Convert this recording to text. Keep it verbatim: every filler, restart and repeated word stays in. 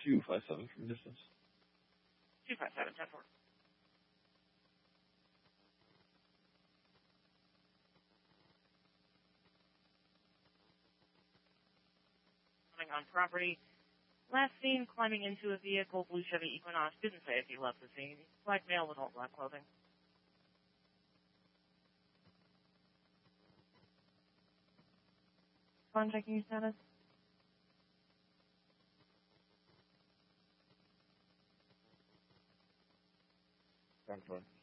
two five seven from distance. two five seven, ten four. Coming on property. Last seen climbing into a vehicle, blue Chevy Equinox. Didn't say if he left the scene. Black male with all black clothing. Phone checking your status. ten four.